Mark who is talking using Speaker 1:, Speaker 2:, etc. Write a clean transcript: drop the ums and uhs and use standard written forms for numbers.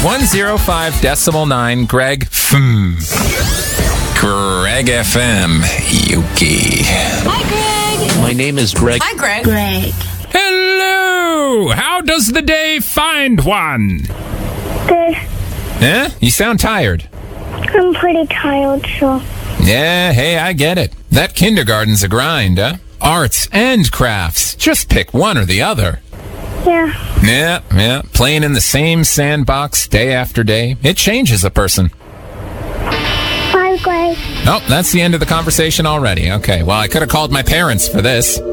Speaker 1: 105.9, Greg. Greg FM, Yuki.
Speaker 2: Hi, Greg.
Speaker 3: My name is Greg.
Speaker 2: Hi, Greg.
Speaker 4: Greg.
Speaker 1: Hello! How does the day find one?
Speaker 5: Good.
Speaker 1: Eh? You sound tired.
Speaker 5: I'm pretty tired, so.
Speaker 1: Yeah, hey, I get it. That kindergarten's a grind, huh? Arts and crafts. Just pick one or the other.
Speaker 5: Yeah.
Speaker 1: Yeah. Playing in the same sandbox day after day. It changes a person.
Speaker 5: Bye, Greg.
Speaker 1: Oh, that's the end of the conversation already. Okay, well, I could have called my parents for this.